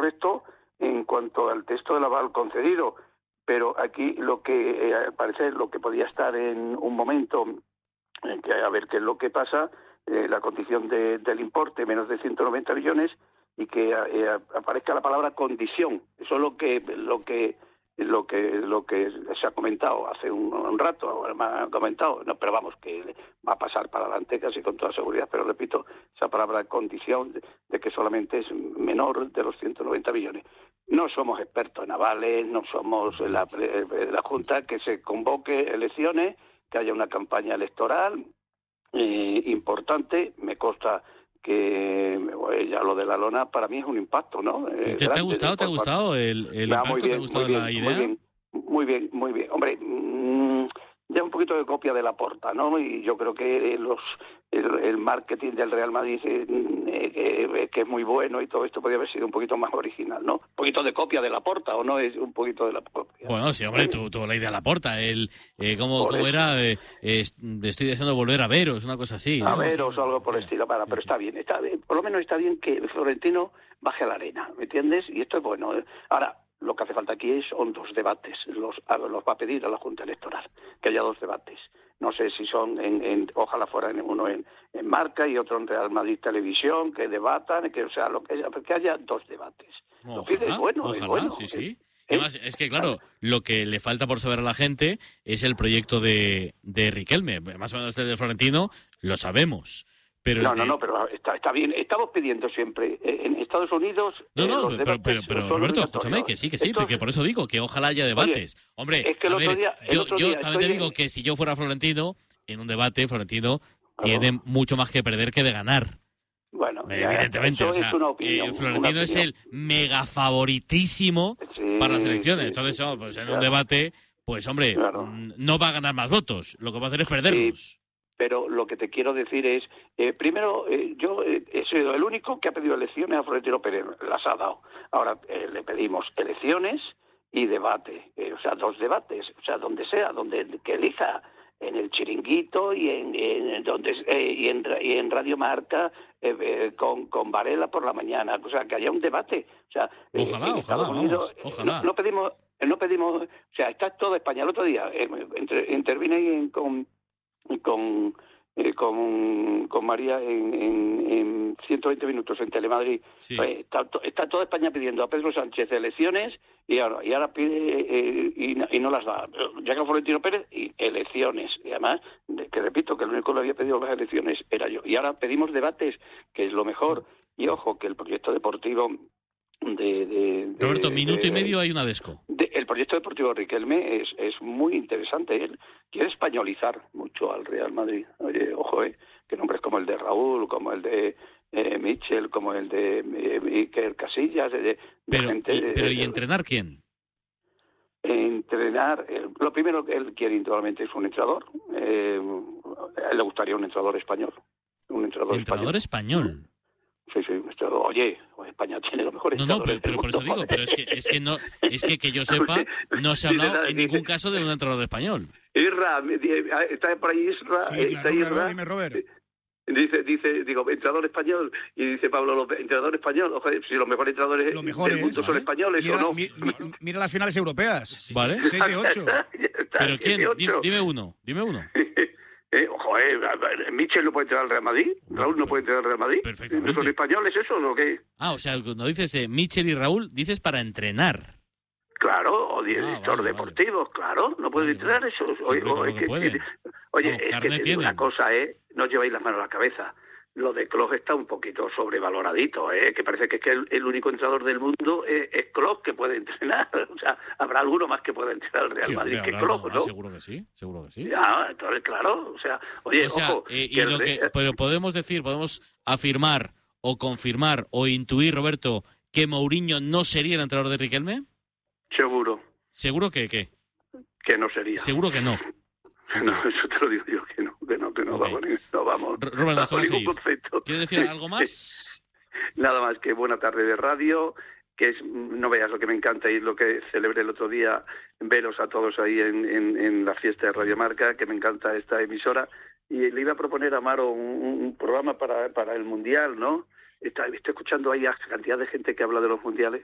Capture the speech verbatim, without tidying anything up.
correcto en cuanto al texto del aval concedido, pero aquí lo que, eh, al parecer, lo que podía estar en un momento, en que a ver qué es lo que pasa, eh, la condición de, del importe, menos de ciento noventa millones, y que eh, aparezca la palabra condición. Eso es lo que lo que lo que lo que se ha comentado hace un, un rato, ahora me ha comentado, no, pero vamos, que va a pasar para adelante casi con toda seguridad, pero repito, esa palabra condición de, de que solamente es menor de los ciento noventa millones. No somos expertos en avales, no somos la, la Junta, que se convoque elecciones, que haya una campaña electoral eh, importante, me consta que bueno, ya lo de la lona para mí es un impacto, ¿no? Eh, ¿Te, ¿Te ha gustado? ¿Te ha gustado el, el ah, impacto? muy bien, ¿Te ha gustado muy bien, la idea? Muy bien, muy bien, muy bien. Hombre, mmm, ya un poquito de copia de Laporta, ¿no? Y yo creo que los el, el marketing del Real Madrid eh, eh, que es muy bueno y todo esto podría haber sido un poquito más original, ¿no? Un poquito de copia de Laporta, ¿o no? Es un poquito de la copia. Bueno, sí, hombre, tú, tú la idea Laporta, el eh, ¿cómo, cómo era? Eh, eh, estoy deseando volver a veros, una cosa así, ¿no? A veros sí, o algo por el sí, estilo, para, sí, pero sí. está bien, está bien, por lo menos está bien que Florentino baje a la arena, ¿me entiendes? Y esto es bueno. ¿eh? Ahora, lo que hace falta aquí son dos debates, los, los va a pedir a la Junta Electoral, que haya dos debates. No sé si son, en, en ojalá fueran uno en, en Marca y otro en Real Madrid Televisión, que debatan, que o sea, lo que, que haya dos debates. Ojalá, Lo pide, es bueno, ojalá, es bueno. sí, sí. ¿eh? Además, es que, claro, lo que le falta por saber a la gente es el proyecto de, de Riquelme. Más o menos este de Florentino lo sabemos. Pero no, de... no, no, pero está, está bien. Estamos pidiendo siempre en Estados Unidos. No, no, eh, los pero, debates pero, pero Roberto, escúchame, que sí, que sí, Estos... porque por eso digo que ojalá haya debates. Oye, Hombre, es que el a otro ver, día, el yo, otro yo día también te estoy digo en... que si yo fuera Florentino, en un debate, Florentino Claro. tiene mucho más que perder que de ganar. Bueno, evidentemente, eso o sea, es una opinión. eh, Florentino una es opinión. el mega favoritísimo sí, para las elecciones. Sí, Entonces, sí, oh, sí, pues sí, en claro. un debate, pues hombre, Claro. no va a ganar más votos. Lo que va a hacer es perderlos. Sí, pero lo que te quiero decir es, eh, primero, eh, yo eh, he sido el único que ha pedido elecciones a Florentino Pérez, las ha dado. Ahora eh, le pedimos elecciones y debate, eh, o sea, dos debates, o sea, donde sea, donde que elija, en el Chiringuito y en, en donde eh, y, en, y en Radio Marca eh, eh, con, con Varela por la mañana, o sea, que haya un debate. O sea, Ojalá, eh, en ojalá, Estados Unidos vamos, eh, ojalá. no, no pedimos, eh, no pedimos, o sea, está toda España. El otro día eh, entre, intervine ahí en, con con eh, con, con María en, en, en ciento veinte minutos en Telemadrid. Sí. Pues está, está toda España pidiendo a Pedro Sánchez elecciones y ahora, y ahora pide eh, y, no, y no las da. Ya que Florentino Pérez, y elecciones. Y además, que repito, que el único que le había pedido las elecciones era yo. Y ahora pedimos debates, que es lo mejor. Y ojo, que el proyecto deportivo de... de, de Roberto, minuto de, y medio hay una desco. De, el proyecto deportivo de Riquelme es, es muy interesante. Él quiere españolizar mucho al Real Madrid. Oye, ojo, eh, que nombres como el de Raúl, como el de eh, Mitchell, como el de eh, Iker Casillas, de, de pero, gente... Y, de, pero de, ¿y entrenar quién? Entrenar, eh, lo primero que él quiere indudablemente es un entrenador. Eh, a él le gustaría un entrenador español. Un entrenador, ¿Entrenador español? español. Sí, sí, oye, España tiene los mejores no, no, entrenadores pero, pero del por eso mundo. digo, pero es que, es que no, es que que yo sepa, no se ha hablado en ningún caso de un entrenador español. Isra, está por ahí Isra, sí, está claro, Isra. claro, dime, Robert. Dice, dice, digo, entrenador español, y dice Pablo López, entrenador español, ojo, si los mejores entrenadores Los mejores, del mundo ¿vale? son españoles, Mira, ¿o no? mi, mi, mira las finales europeas. ¿Vale? seis de ocho. ¿Pero quién? Dime, dime uno, dime uno. Eh, ojo, eh, Mitchell no puede entrar al Real Madrid, Raúl no puede entrar al Real Madrid. Perfectamente. ¿No son españoles eso o qué? Ah, o sea, cuando dices eh, Mitchell y Raúl, dices para entrenar. Claro, o director ah, vale, deportivo, vale. claro, no puede vale, entrar vale. eso. Sí, Oye, claro oye, que que, pueden. oye Vamos, es carnet que te digo tienen. una cosa, ¿eh? No os lleváis las manos a la cabeza. Lo de Klopp está un poquito sobrevaloradito, ¿eh? Que parece que es que el, el único entrenador del mundo es, es Klopp que puede entrenar. O sea, habrá alguno más que pueda entrenar al Real Sí, Madrid hombre, que habrá Klopp, algo ¿no? más, seguro que sí, seguro que sí. Ya, entonces, claro, o sea, oye, o sea, ojo... eh, y que lo el, que, pero podemos decir, podemos afirmar o confirmar o intuir, Roberto, que Mourinho no sería el entrenador de Riquelme. Seguro. ¿Seguro que qué? Que no sería. Seguro que no. No, eso te lo digo yo, que no, que no, que no, Okay. vamos, no vamos, Robert, bajo nos vamos a ningún ir. concepto. ¿Quieres decir algo más? Nada más que buena tarde de radio, que es, no veas lo que me encanta y lo que celebré el otro día, veros a todos ahí en, en, en la fiesta de Radio Marca, que me encanta esta emisora, y le iba a proponer a Amaro un, un programa para, para el Mundial, ¿no? Está, estoy escuchando ahí a cantidad de gente que habla de los mundiales,